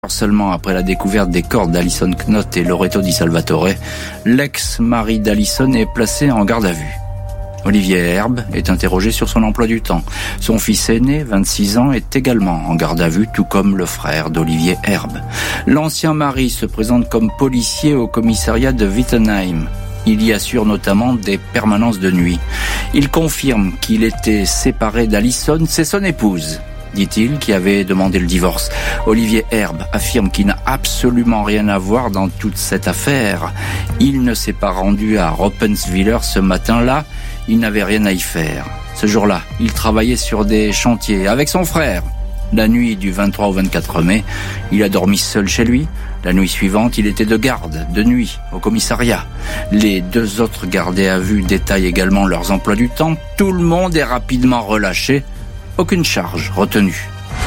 Seulement après la découverte des corps d'Alison Knott et Loreto Di Salvatore, l'ex-mari d'Alison est placé en garde à vue. Olivier Herbe est interrogé sur son emploi du temps. Son fils aîné, 26 ans, est également en garde à vue, tout comme le frère d'Olivier Herbe. L'ancien mari se présente comme policier au commissariat de Wittenheim. Il y assure notamment des permanences de nuit. Il confirme qu'il était séparé d'Alison, c'est son épouse, dit-il, qui avait demandé le divorce. Olivier Herbe affirme qu'il n'a absolument rien à voir dans toute cette affaire. Il ne s'est pas rendu à Roppenswiller ce matin-là, il n'avait rien à y faire. Ce jour-là, il travaillait sur des chantiers avec son frère. La nuit du 23 au 24 mai, il a dormi seul chez lui. La nuit suivante, il était de garde, de nuit, au commissariat. Les deux autres gardés à vue détaillent également leurs emplois du temps. Tout le monde est rapidement relâché. Aucune charge retenue.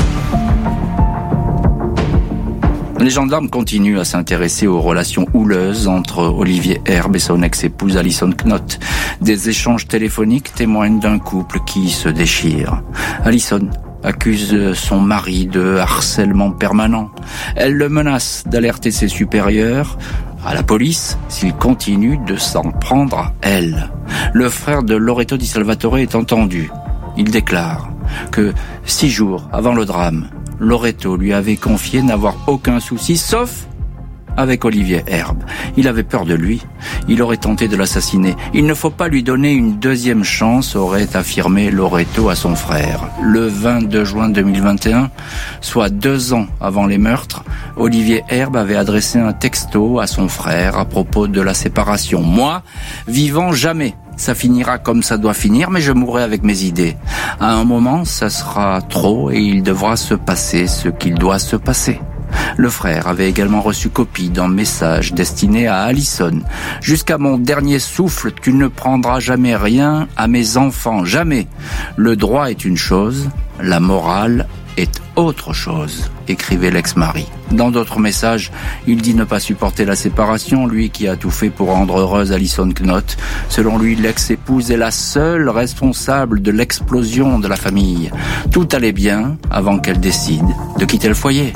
Les gendarmes continuent à s'intéresser aux relations houleuses entre Olivier Herbe et son ex-épouse Alison Knott. Des échanges téléphoniques témoignent d'un couple qui se déchire. Alison accuse son mari de harcèlement permanent. Elle le menace d'alerter ses supérieurs à la police s'il continue de s'en prendre à elle. Le frère de Loreto Di Salvatore est entendu. Il déclare que 6 jours avant le drame, Loreto lui avait confié n'avoir aucun souci, sauf avec Olivier Herbe. Il avait peur de lui, il aurait tenté de l'assassiner. Il ne faut pas lui donner une deuxième chance, aurait affirmé Loreto à son frère. Le 22 juin 2021, soit 2 ans avant les meurtres, Olivier Herbe avait adressé un texto à son frère à propos de la séparation. « Moi, vivant jamais. Ça finira comme ça doit finir, mais je mourrai avec mes idées. À un moment, ça sera trop et il devra se passer ce qu'il doit se passer. » Le frère avait également reçu copie d'un message destiné à Alison. « Jusqu'à mon dernier souffle, tu ne prendras jamais rien à mes enfants, jamais. Le droit est une chose, la morale est autre chose », écrivait l'ex-mari. Dans d'autres messages, il dit ne pas supporter la séparation, lui qui a tout fait pour rendre heureuse Alison Knott. Selon lui, l'ex-épouse est la seule responsable de l'explosion de la famille. Tout allait bien avant qu'elle décide de quitter le foyer.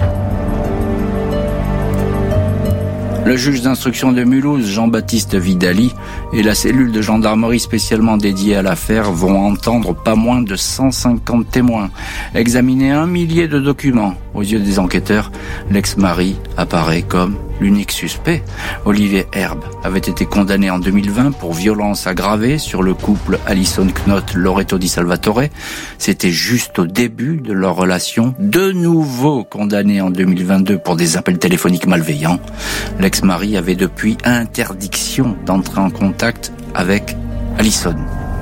Le juge d'instruction de Mulhouse, Jean-Baptiste Vidali, et la cellule de gendarmerie spécialement dédiée à l'affaire vont entendre pas moins de 150 témoins, examiner 1 millier de documents. Aux yeux des enquêteurs, l'ex-mari apparaît comme l'unique suspect. Olivier Herbe avait été condamné en 2020 pour violence aggravée sur le couple Alison Knott-Loreto Di Salvatore. C'était juste au début de leur relation. De nouveau condamné en 2022 pour des appels téléphoniques malveillants. L'ex-mari avait depuis interdiction d'entrer en contact avec Alison.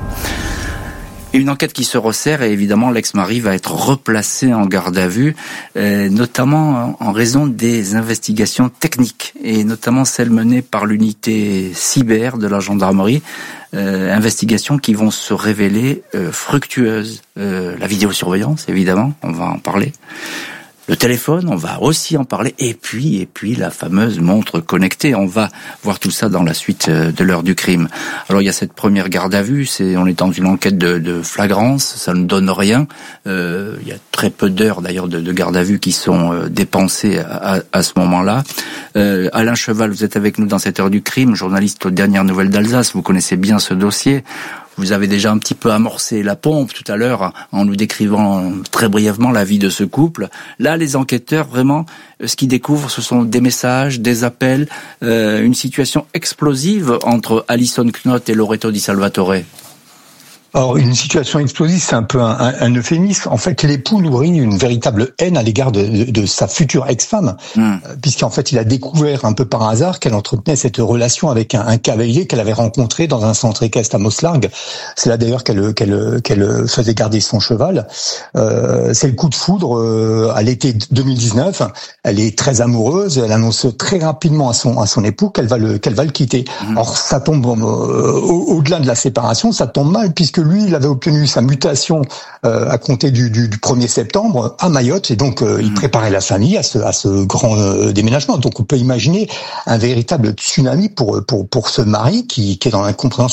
Une enquête qui se resserre et évidemment l'ex-mari va être replacé en garde à vue, notamment en raison des investigations techniques et notamment celles menées par l'unité cyber de la gendarmerie, investigations qui vont se révéler fructueuses. La vidéosurveillance, évidemment, on va en parler. Le téléphone, on va aussi en parler, et puis la fameuse montre connectée. On va voir tout ça dans la suite de l'heure du crime. Alors il y a cette première garde à vue, on est dans une enquête de flagrance, ça ne donne rien. Il y a très peu d'heures d'ailleurs de garde à vue qui sont dépensées à ce moment-là. Alain Cheval, vous êtes avec nous dans cette heure du crime, journaliste aux dernières nouvelles d'Alsace, vous connaissez bien ce dossier. Vous avez déjà un petit peu amorcé la pompe tout à l'heure en nous décrivant très brièvement la vie de ce couple. Là, les enquêteurs, vraiment, ce qu'ils découvrent, ce sont des messages, des appels, une situation explosive entre Alison Knott et Loreto Di Salvatore. Alors, une situation explosive, c'est un peu un euphémisme. En fait, l'époux nourrit une véritable haine à l'égard de sa future ex-femme, puisqu'en fait, il a découvert un peu par hasard qu'elle entretenait cette relation avec un cavalier qu'elle avait rencontré dans un centre équestre à Moslargues. C'est là d'ailleurs qu'elle faisait garder son cheval. C'est le coup de foudre à l'été 2019. Elle est très amoureuse. Elle annonce très rapidement à son époux qu'elle va le quitter. Or, ça tombe au-delà de la séparation, ça tombe mal puisque lui, il avait obtenu sa mutation à compter du 1er septembre à Mayotte, et donc il préparait la famille à ce grand déménagement. Donc on peut imaginer un véritable tsunami pour ce mari qui est dans l'incompréhension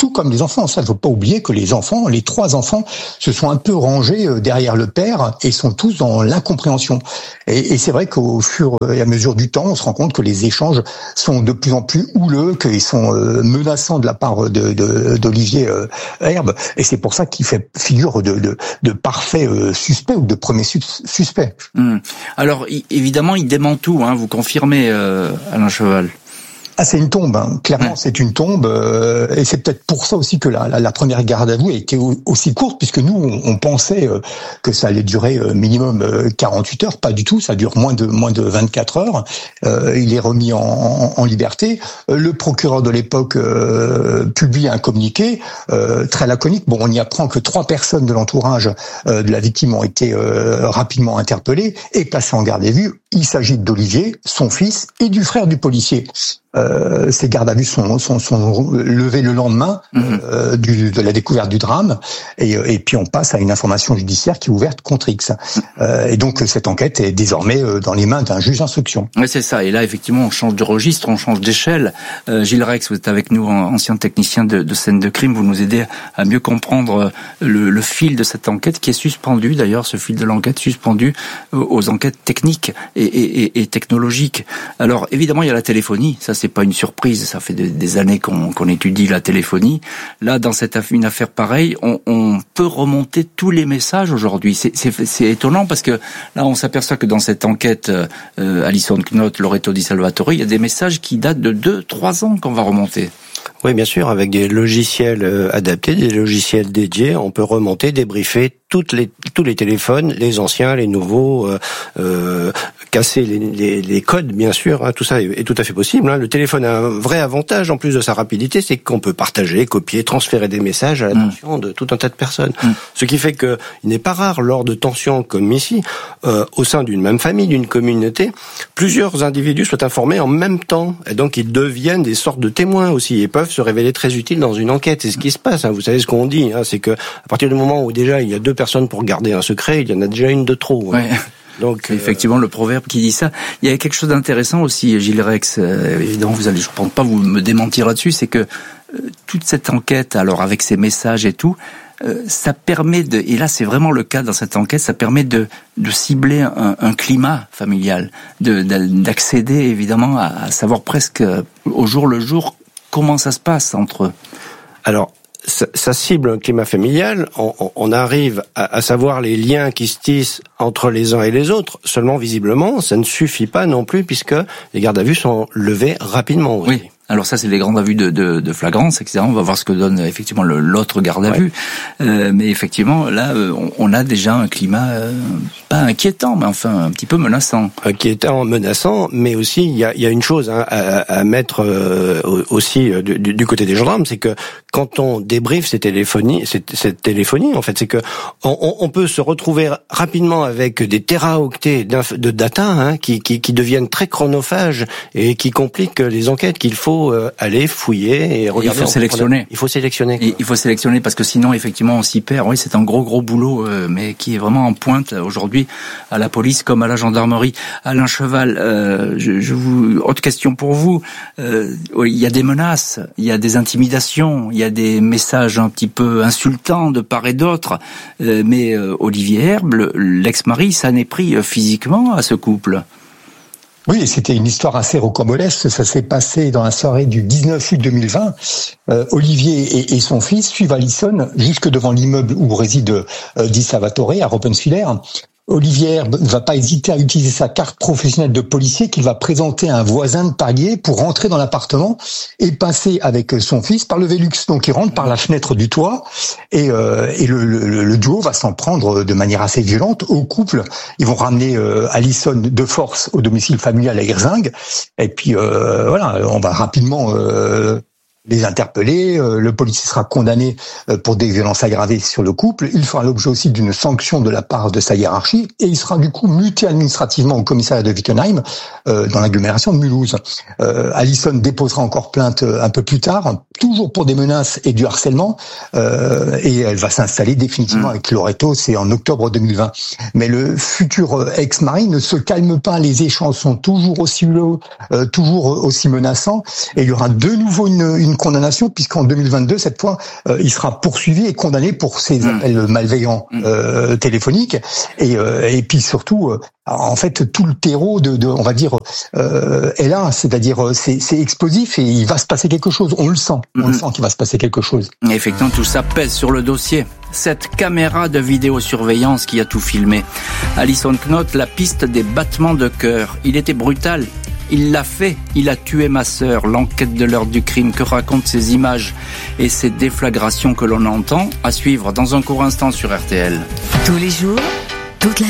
tout comme les enfants. Ça, il ne faut pas oublier que les 3 enfants, se sont un peu rangés derrière le père et sont tous dans l'incompréhension. Et c'est vrai qu'au fur et à mesure du temps, on se rend compte que les échanges sont de plus en plus houleux, qu'ils sont menaçants de la part d'Olivier Herbe. Et c'est pour ça qu'il fait figure de parfait suspect ou de premier suspect. Alors, évidemment, il dément tout, hein, vous confirmez, Alain Cheval. Ah, c'est une tombe, hein. Clairement, c'est une tombe, et c'est peut-être pour ça aussi que la première garde à vue a été aussi courte, puisque nous, on pensait que ça allait durer minimum 48 heures, pas du tout, ça dure moins de 24 heures. Il est remis en liberté. Le procureur de l'époque publie un communiqué très laconique. Bon, on y apprend que 3 personnes de l'entourage de la victime ont été rapidement interpellées et placées en garde à vue. Il s'agit d'Olivier, son fils, et du frère du policier. Ces gardes à vue sont levés le lendemain de la découverte du drame, et puis on passe à une information judiciaire qui est ouverte contre X. Et donc cette enquête est désormais dans les mains d'un juge d'instruction. Oui, c'est ça. Et là, effectivement, on change de registre, on change d'échelle. Gilles Rex, vous êtes avec nous, ancien technicien de scène de crime. Vous nous aidez à mieux comprendre le fil de cette enquête qui est suspendu. D'ailleurs, ce fil de l'enquête suspendu aux enquêtes techniques et technologiques. Alors, évidemment, il y a la téléphonie. Ça, c'est pas une surprise. Ça fait des années qu'on étudie la téléphonie. Là, dans une affaire pareille, on peut remonter tous les messages aujourd'hui. C'est étonnant parce que là, on s'aperçoit que dans cette enquête, Alison Knott, Loreto Di Salvatore, il y a des messages qui datent de 2-3 ans qu'on va remonter. Oui, bien sûr, avec des logiciels adaptés, des logiciels dédiés, on peut remonter, débriefer tous les téléphones, les anciens, les nouveaux, casser les codes, bien sûr, hein, tout ça est tout à fait possible. Hein. Le téléphone a un vrai avantage, en plus de sa rapidité, c'est qu'on peut partager, copier, transférer des messages à l'attention de tout un tas de personnes. Ce qui fait que il n'est pas rare, lors de tensions comme ici, au sein d'une même famille, d'une communauté, plusieurs individus soient informés en même temps, et donc ils deviennent des sortes de témoins aussi, et peuvent se révéler très utiles dans une enquête. C'est ce qui se passe, hein. Vous savez ce qu'on dit, hein, c'est que à partir du moment où déjà il y a 2 personnes pour garder un secret, il y en a déjà une de trop. Hein. Ouais. Donc, c'est effectivement le proverbe qui dit ça. Il y a quelque chose d'intéressant aussi, Gilles Rex. Évidemment, vous allez, je ne pense pas vous me démentir là-dessus, c'est que toute cette enquête, alors avec ces messages et tout, ça permet et là c'est vraiment le cas dans cette enquête, ça permet de cibler un climat familial, d'accéder évidemment à savoir presque au jour le jour comment ça se passe entre eux. Alors, ça cible un climat familial, on arrive à savoir les liens qui se tissent entre les uns et les autres. Seulement, visiblement, ça ne suffit pas non plus, puisque les gardes à vue sont levés rapidement aussi. Oui. Alors ça, c'est les gardes à vue de flagrance, etc. On va voir ce que donne effectivement l'autre garde à vue. Mais effectivement, là, on a déjà un climat pas inquiétant, mais enfin un petit peu menaçant. Inquiétant, menaçant, mais aussi il y a une chose à mettre aussi du côté des gendarmes, c'est que quand on débriefe cette téléphonie, en fait, c'est que on peut se retrouver rapidement avec des téraoctets de data, hein, qui deviennent très chronophages et qui compliquent les enquêtes qu'il faut aller fouiller et regarder. Il faut sélectionner. Il faut sélectionner. Il faut sélectionner parce que sinon, effectivement, on s'y perd. Oui, c'est un gros boulot, mais qui est vraiment en pointe aujourd'hui à la police comme à la gendarmerie. Alain Cheval, autre question pour vous. Il y a des menaces, il y a des intimidations, il y a des messages un petit peu insultants de part et d'autre. Mais Olivier Herbe, l'ex-mari, s'en est pris physiquement à ce couple. Oui, c'était une histoire assez rocambolesque. Ça s'est passé dans la soirée du 19 août 2020. Olivier et son fils suivent Alison jusque devant l'immeuble où réside Di Salvatore à Roppenweiler. Olivier Herbe ne va pas hésiter à utiliser sa carte professionnelle de policier qu'il va présenter à un voisin de palier pour rentrer dans l'appartement et passer avec son fils par le Velux. Donc il rentre par la fenêtre du toit et le duo va s'en prendre de manière assez violente au couple. Ils vont ramener Alison de force au domicile familial à Herzing et puis voilà, on va rapidement les interpeller, le policier sera condamné pour des violences aggravées sur le couple, il fera l'objet aussi d'une sanction de la part de sa hiérarchie et il sera du coup muté administrativement au commissariat de Wittenheim dans l'agglomération de Mulhouse. Alison déposera encore plainte un peu plus tard, toujours pour des menaces et du harcèlement, et elle va s'installer définitivement avec Loreto, c'est en octobre 2020. Mais le futur ex-mari ne se calme pas, les échanges sont toujours aussi menaçants, et il y aura de nouveau une condamnation, puisqu'en 2022, cette fois, il sera poursuivi et condamné pour ses appels malveillants téléphoniques, et puis surtout, en fait, tout le terreau on va dire, est là, c'est-à-dire c'est explosif et il va se passer quelque chose. On le sent qu'il va se passer quelque chose. Et effectivement, tout ça pèse sur le dossier. Cette caméra de vidéosurveillance qui a tout filmé. Alison Knott, la piste des battements de cœur. Il était brutal. Il l'a fait. Il a tué ma sœur. L'enquête de l'heure du crime. Que racontent ces images et ces déflagrations que l'on entend? À suivre dans un court instant sur RTL. Tous les jours, toute la